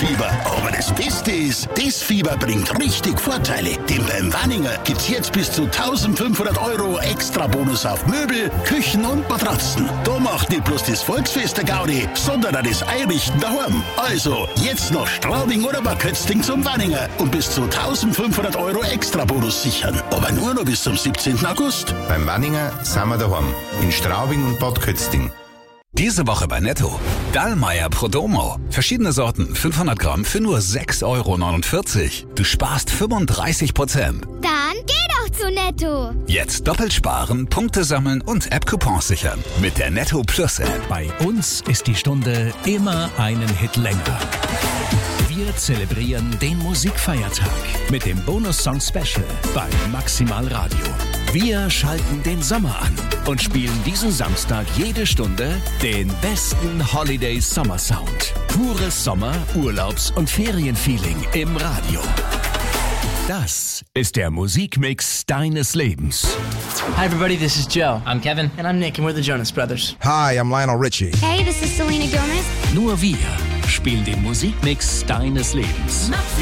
Weihnachtsfieber. Aber das Beste ist, das Fieber bringt richtig Vorteile. Denn beim Wanninger gibt's jetzt bis zu 1500 € extra Bonus auf Möbel, Küchen und Matratzen. Da macht nicht bloß das Volksfest der Gaudi, sondern auch das Einrichten daheim. Also, jetzt noch Straubing oder Bad Kötzting zum Wanninger und bis zu 1500 € extra Bonus sichern. Aber nur noch bis zum 17. August. Beim Wanninger sind wir daheim. In Straubing und Bad Kötzting. Diese Woche bei Netto. Dallmayr Prodomo. Verschiedene Sorten, 500 Gramm für nur 6,49 €. Du sparst 35%. Dann geh doch zu Netto. Jetzt doppelt sparen, Punkte sammeln und App-Coupons sichern. Mit der Netto Plus App. Bei uns ist die Stunde immer einen Hit länger. Wir zelebrieren den Musikfeiertag mit dem Bonus-Song Special bei Maximal Radio. Wir schalten den Sommer an und spielen diesen Samstag jede Stunde den besten Holiday-Sommer-Sound. Pures Sommer-, Urlaubs- und Ferienfeeling im Radio. Das ist der Musikmix deines Lebens. Hi everybody, this is Joe. I'm Kevin. And I'm Nick, and we're the Jonas Brothers. Hi, I'm Lionel Richie. Hey, this is Selena Gomez. Nur wir spielen den Musikmix deines Lebens.